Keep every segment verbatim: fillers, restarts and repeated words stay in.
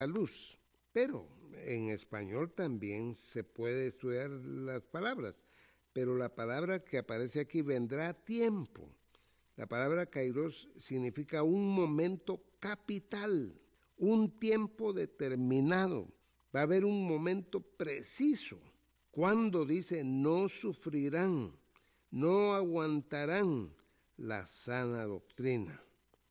la luz. Pero en español también se puede estudiar las palabras, pero la palabra que aparece aquí, vendrá a tiempo. La palabra kairos significa un momento capital, un tiempo determinado. Va a haber un momento preciso. Cuando dice no sufrirán, no aguantarán la sana doctrina.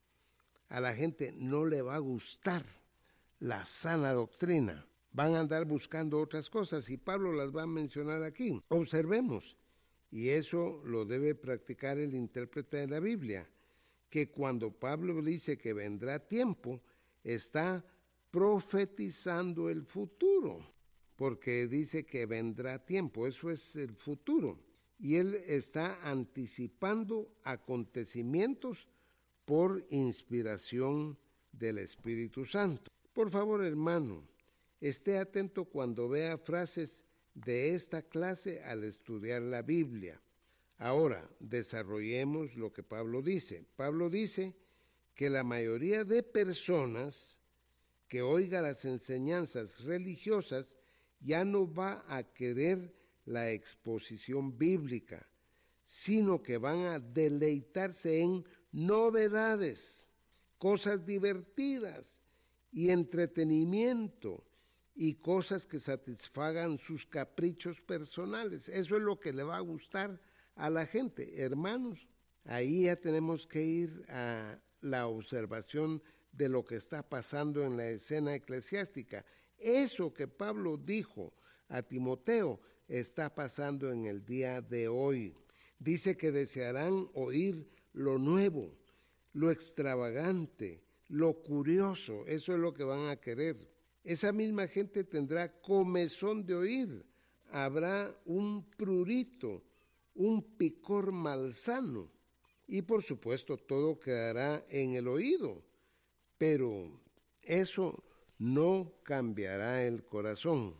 A la gente no le va a gustar la sana doctrina. Van a andar buscando otras cosas y Pablo las va a mencionar aquí. Observemos, y eso lo debe practicar el intérprete de la Biblia, que cuando Pablo dice que vendrá tiempo, está profetizando el futuro, porque dice que vendrá tiempo, eso es el futuro, y él está anticipando acontecimientos por inspiración del Espíritu Santo. Por favor, hermano, esté atento cuando vea frases de esta clase al estudiar la Biblia. Ahora, desarrollemos lo que Pablo dice. Pablo dice que la mayoría de personas que oiga las enseñanzas religiosas ya no va a querer la exposición bíblica, sino que van a deleitarse en novedades, cosas divertidas y entretenimiento y cosas que satisfagan sus caprichos personales. Eso es lo que le va a gustar a la gente. Hermanos, ahí ya tenemos que ir a la observación de lo que está pasando en la escena eclesiástica. Eso que Pablo dijo a Timoteo está pasando en el día de hoy. Dice que desearán oír lo nuevo, lo extravagante, lo curioso. Eso es lo que van a querer. Esa misma gente tendrá comezón de oír. Habrá un prurito, un picor malsano. Y por supuesto todo quedará en el oído. Pero eso no cambiará el corazón.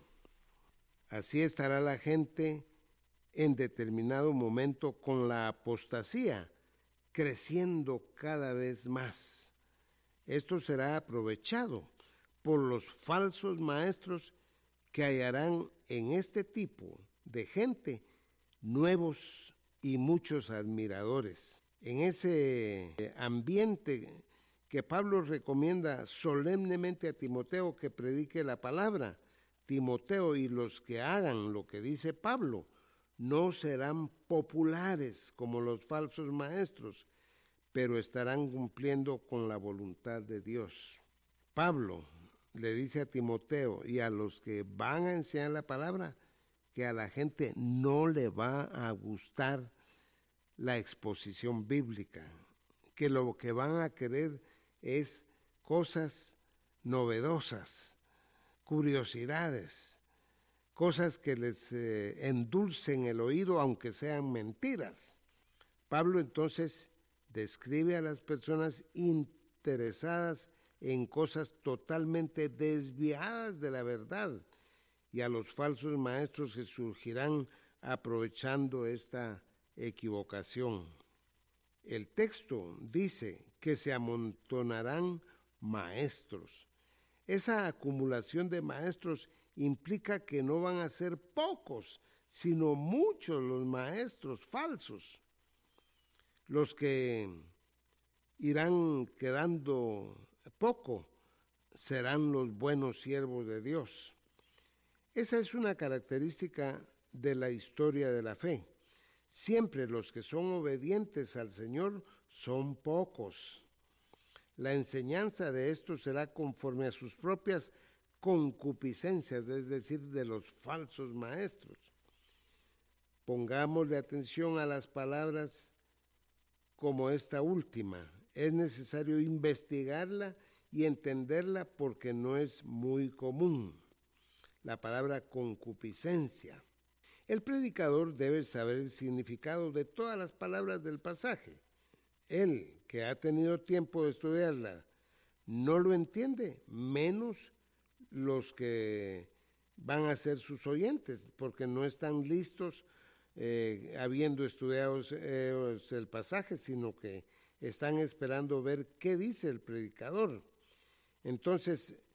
Así estará la gente en determinado momento con la apostasía, creciendo cada vez más. Esto será aprovechado por los falsos maestros que hallarán en este tipo de gente nuevos y muchos admiradores. En ese ambiente que Pablo recomienda solemnemente a Timoteo que predique la palabra, Timoteo y los que hagan lo que dice Pablo no serán populares como los falsos maestros, pero estarán cumpliendo con la voluntad de Dios. Pablo le dice a Timoteo y a los que van a enseñar la palabra que a la gente no le va a gustar la exposición bíblica, que lo que van a querer es cosas novedosas, curiosidades, cosas que les eh, endulcen el oído aunque sean mentiras. Pablo entonces describe a las personas interesadas en cosas totalmente desviadas de la verdad y a los falsos maestros que surgirán aprovechando esta equivocación. El texto dice que se amontonarán maestros. Esa acumulación de maestros implica que no van a ser pocos, sino muchos los maestros falsos. Los que irán quedando poco serán los buenos siervos de Dios. Esa es una característica de la historia de la fe. Siempre los que son obedientes al Señor son pocos. La enseñanza de esto será conforme a sus propias concupiscencias, es decir, de los falsos maestros. Pongámosle atención a las palabras como esta última. Es necesario investigarla y entenderla porque no es muy común. La palabra concupiscencia. El predicador debe saber el significado de todas las palabras del pasaje. Él, que ha tenido tiempo de estudiarla, no lo entiende, menos los que van a ser sus oyentes, porque no están listos eh, habiendo estudiado eh, el pasaje, sino que están esperando ver qué dice el predicador. Entonces,